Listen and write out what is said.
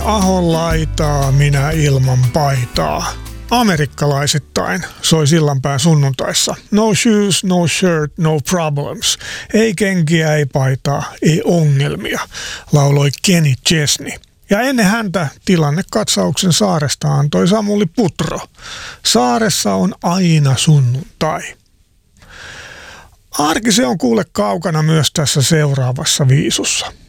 ahon laitaa, minä ilman paitaa. Amerikkalaisittain soi Sillanpään sunnuntaissa. No shoes, no shirt, no problems. Ei kenkiä, ei paitaa, ei ongelmia, lauloi Kenny Chesney. Ja ennen häntä tilannekatsauksen saaresta antoi Samuli Putro. Saaressa on aina sunnuntai. Arki se on kuule kaukana myös tässä seuraavassa viisussa.